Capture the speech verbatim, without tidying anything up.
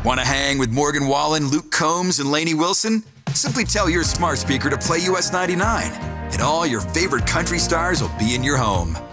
Want to hang with Morgan Wallen, Luke Combs, and Lainey Wilson? Simply tell your smart speaker to play U S ninety-nine, and all your favorite country stars will be in your home.